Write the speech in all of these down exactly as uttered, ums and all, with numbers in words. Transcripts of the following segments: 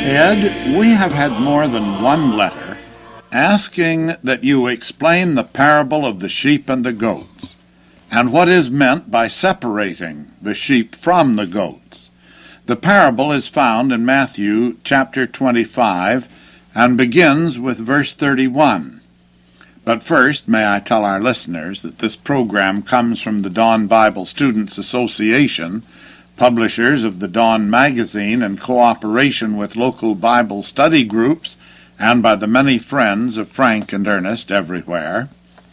Ed, we have had more than one letter asking that you explain the parable of the sheep and the goats, and what is meant by separating the sheep from the goats. The parable is found in Matthew chapter twenty-five and begins with verse thirty-one. But first, may I tell our listeners that this program comes from the Dawn Bible Students Association, publishers of the Dawn magazine, in cooperation with local Bible study groups and by the many friends of Frank and Ernest everywhere.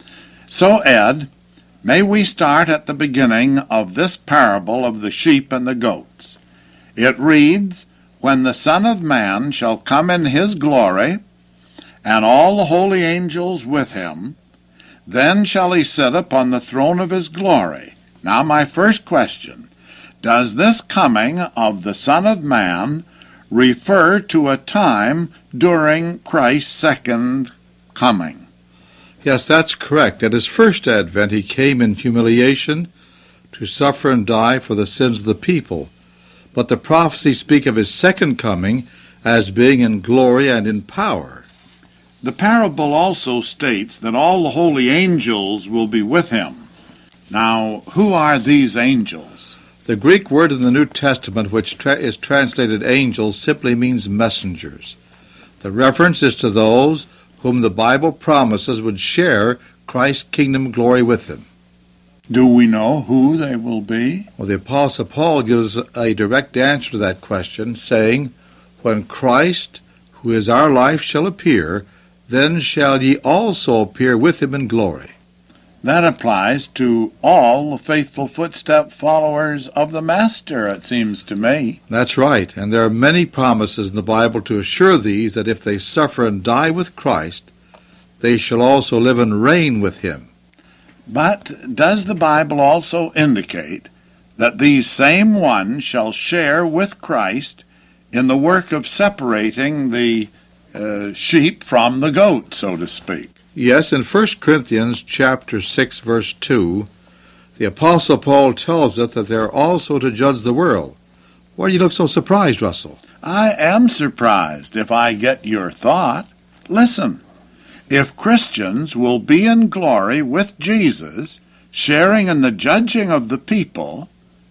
So, Ed, may we start at the beginning of this parable of the sheep and the goats. It reads, "When the Son of Man shall come in his glory, and all the holy angels with him, then shall he sit upon the throne of his glory." Now, my first question, does this coming of the Son of Man refer to a time during Christ's second coming? Yes, that's correct. At his first advent, he came in humiliation to suffer and die for the sins of the people. But the prophecies speak of his second coming as being in glory and in power. The parable also states that all the holy angels will be with him. Now, who are these angels? The Greek word in the New Testament, which tra- is translated angels, simply means messengers. The reference is to those whom the Bible promises would share Christ's kingdom glory with him. Do we know who they will be? Well, the Apostle Paul gives a direct answer to that question, saying, "When Christ, who is our life, shall appear, then shall ye also appear with him in glory." That applies to all the faithful footstep followers of the Master, it seems to me. That's right, and there are many promises in the Bible to assure these that if they suffer and die with Christ, they shall also live and reign with him. But does the Bible also indicate that these same ones shall share with Christ in the work of separating the uh, sheep from the goat, so to speak? Yes, in First Corinthians chapter six, verse two, the Apostle Paul tells us that they are also to judge the world. Why do you look so surprised, Russell? I am surprised, if I get your thought. Listen, if Christians will be in glory with Jesus, sharing in the judging of the people,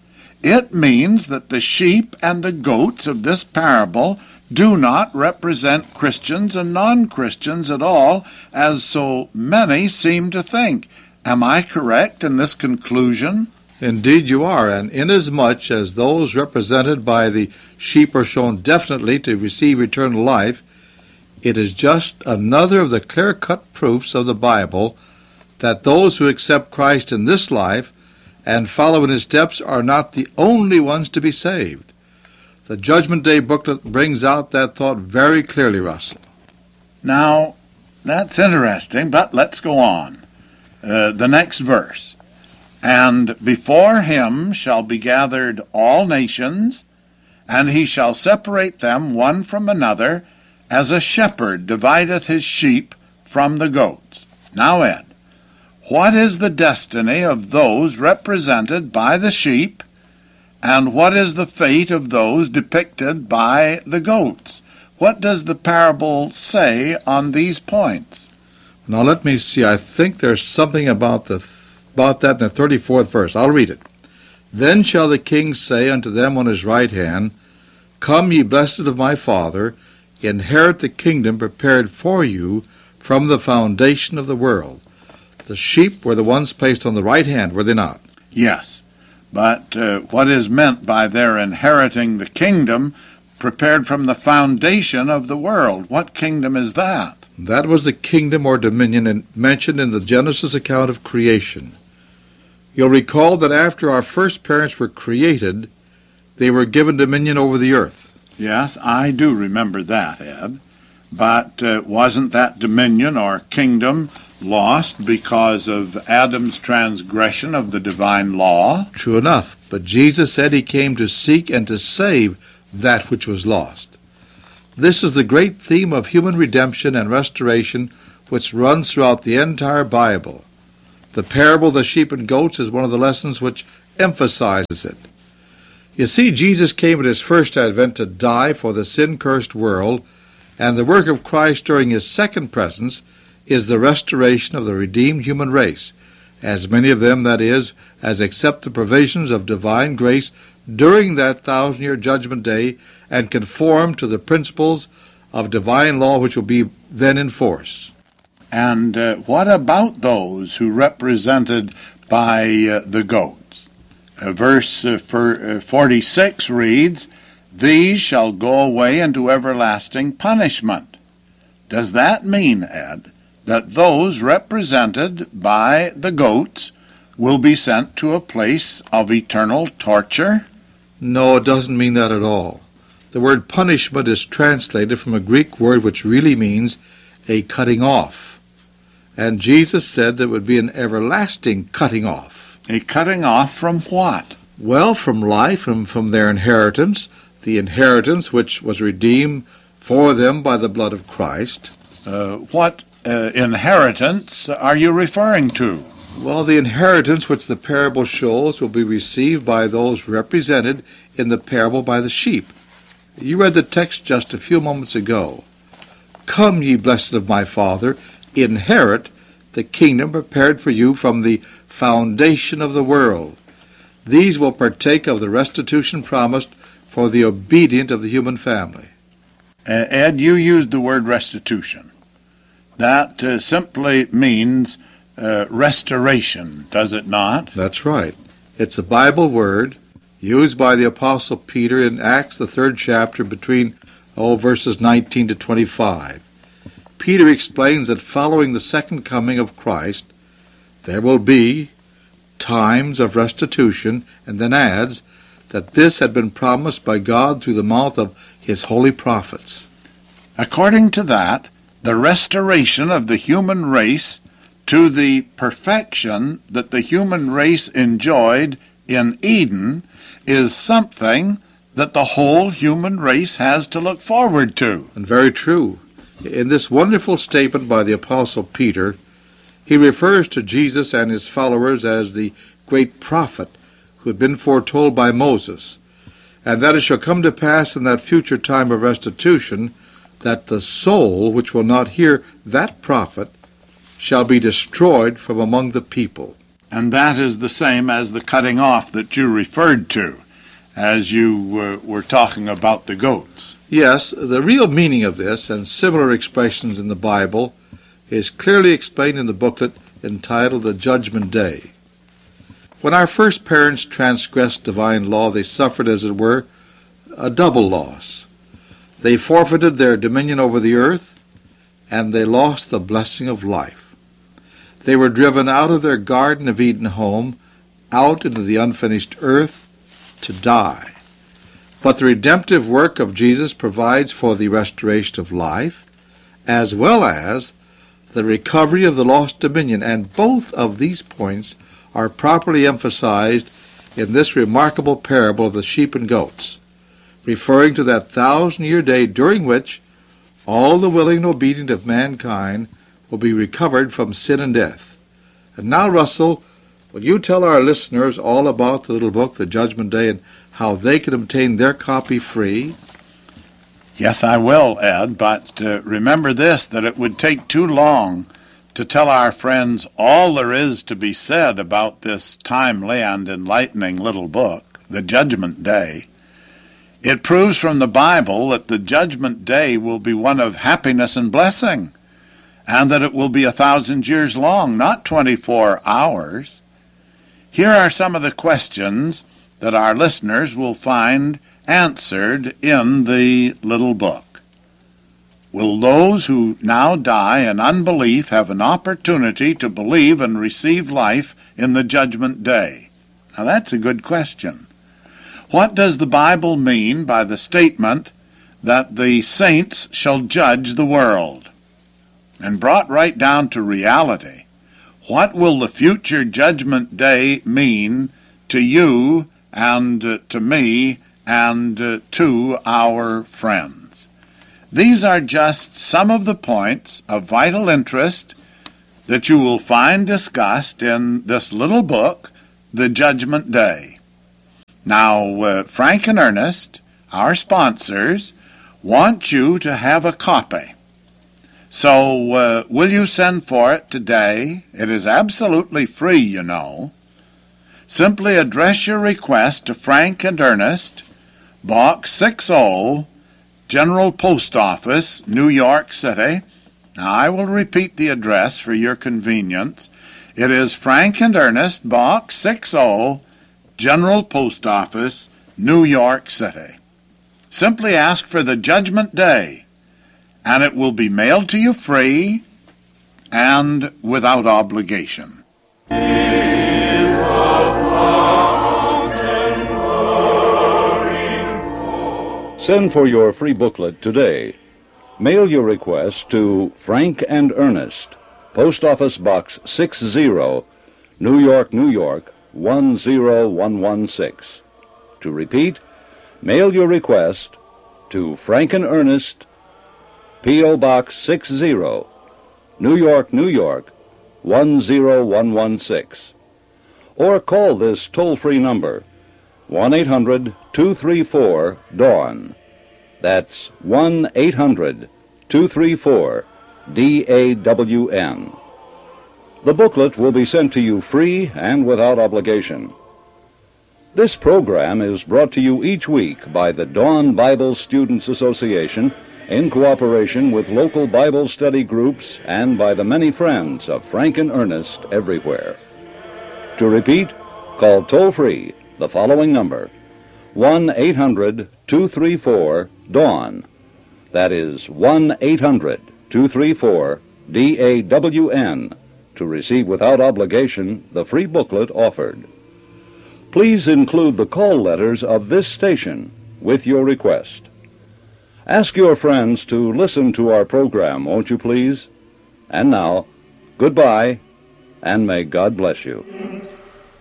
it means that the sheep and the goats of this parable do not represent Christians and non-Christians at all, as so many seem to think. Am I correct in this conclusion? Indeed you are, and inasmuch as those represented by the sheep are shown definitely to receive eternal life, it is just another of the clear-cut proofs of the Bible that those who accept Christ in this life and follow in his steps are not the only ones to be saved. The Judgment Day booklet brings out that thought very clearly, Russell. Now, that's interesting, but let's go on. Uh, the next verse. "And before him shall be gathered all nations, and he shall separate them one from another, as a shepherd divideth his sheep from the goats." Now, Ed, what is the destiny of those represented by the sheep, and what is the fate of those depicted by the goats? What does the parable say on these points? Now let me see. I think there's something about the about that in the thirty-fourth verse. I'll read it. "Then shall the king say unto them on his right hand, Come, ye blessed of my Father, inherit the kingdom prepared for you from the foundation of the world." The sheep were the ones placed on the right hand, were they not? Yes. But uh, what is meant by their inheriting the kingdom prepared from the foundation of the world? What kingdom is that? That was the kingdom or dominion in, mentioned in the Genesis account of creation. You'll recall that after our first parents were created, they were given dominion over the earth. Yes, I do remember that, Ed. But uh, wasn't that dominion or kingdom lost because of Adam's transgression of the divine law? True enough, but Jesus said he came to seek and to save that which was lost. This is the great theme of human redemption and restoration which runs throughout the entire Bible. The parable of the sheep and goats is one of the lessons which emphasizes it. You see, Jesus came at his first advent to die for the sin-cursed world, and the work of Christ during his second presence is the restoration of the redeemed human race, as many of them, that is, as accept the provisions of divine grace during that thousand-year judgment day and conform to the principles of divine law which will be then in force. And uh, what about those who represented by uh, the goats? Uh, verse uh, for, uh, forty-six reads, "These shall go away into everlasting punishment." Does that mean, Ed, that those represented by the goats will be sent to a place of eternal torture? No, it doesn't mean that at all. The word punishment is translated from a Greek word which really means a cutting off. And Jesus said there would be an everlasting cutting off. A cutting off from what? Well, from life and from their inheritance, the inheritance which was redeemed for them by the blood of Christ. Uh, what uh, inheritance are you referring to? Well, the inheritance which the parable shows will be received by those represented in the parable by the sheep. You read the text just a few moments ago. "Come, ye blessed of my Father, inherit the kingdom prepared for you from the foundation of the world. These will partake of the restitution promised for the obedient of the human family." Uh, Ed, you used the word restitution. That uh, simply means uh, restoration, does it not? That's right. It's a Bible word used by the Apostle Peter in Acts, the third chapter, between oh, verses nineteen to twenty-five. Peter explains that following the second coming of Christ, there will be times of restitution, and then adds that this had been promised by God through the mouth of his holy prophets. According to that, the restoration of the human race to the perfection that the human race enjoyed in Eden is something that the whole human race has to look forward to. And very true. In this wonderful statement by the Apostle Peter, he refers to Jesus and his followers as the great prophet who had been foretold by Moses, and that it shall come to pass in that future time of restitution that the soul which will not hear that prophet shall be destroyed from among the people. And that is the same as the cutting off that you referred to as you uh, were talking about the goats. Yes, the real meaning of this and similar expressions in the Bible is clearly explained in the booklet entitled The Judgment Day. When our first parents transgressed divine law, they suffered, as it were, a double loss. They forfeited their dominion over the earth, and they lost the blessing of life. They were driven out of their Garden of Eden home, out into the unfinished earth, to die. But the redemptive work of Jesus provides for the restoration of life, as well as the recovery of the lost dominion, and both of these points are properly emphasized in this remarkable parable of the sheep and goats, referring to that thousand-year day during which all the willing and obedient of mankind will be recovered from sin and death. And now, Russell, will you tell our listeners all about the little book, The Judgment Day, and how they can obtain their copy free? Yes, I will, Ed, but uh, remember this, that it would take too long to tell our friends all there is to be said about this timely and enlightening little book, The Judgment Day. It proves from the Bible that the Judgment Day will be one of happiness and blessing, and that it will be a thousand years long, not twenty-four hours. Here are some of the questions that our listeners will find answered in the little book. Will those who now die in unbelief have an opportunity to believe and receive life in the Judgment Day? Now that's a good question. What does the Bible mean by the statement that the saints shall judge the world? And brought right down to reality, what will the future Judgment Day mean to you and uh, to me and uh, to our friends? These are just some of the points of vital interest that you will find discussed in this little book, The Judgment Day. Now, uh, Frank and Ernest, our sponsors, want you to have a copy. So, uh, will you send for it today? It is absolutely free, you know. Simply address your request to Frank and Ernest, Box sixty, General Post Office, New York City. Now, I will repeat the address for your convenience. It is Frank and Ernest, Box sixty, General Post Office, New York City. Simply ask for the Judgment Day, and it will be mailed to you free and without obligation. Send for your free booklet today. Mail your request to Frank and Ernest, Post Office Box sixty, New York, New York, one zero one one six. To repeat, mail your request to Frank and Ernest, P O Box sixty, New York, New York, one zero one one six. Or call this toll-free number, one eight hundred two three four DAWN. That's one eight hundred two three four D A W N. The booklet will be sent to you free and without obligation. This program is brought to you each week by the Dawn Bible Students Association in cooperation with local Bible study groups and by the many friends of Frank and Ernest everywhere. To repeat, call toll-free the following number, one eight hundred two three four DAWN. That is one eight hundred two three four D A W N to receive without obligation the free booklet offered. Please include the call letters of this station with your request. Ask your friends to listen to our program, won't you please? And now, goodbye, and may God bless you.